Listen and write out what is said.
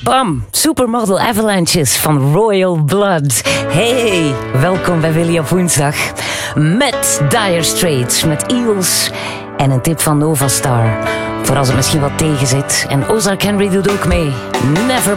Bam, Supermodel Avalanches van Royal Blood. Hey, welkom bij Willy op woensdag. Met Dire Straits, met Eels en een tip van Nova Star. Voor als het misschien wat tegen zit. En Ozark Henry doet ook mee. Never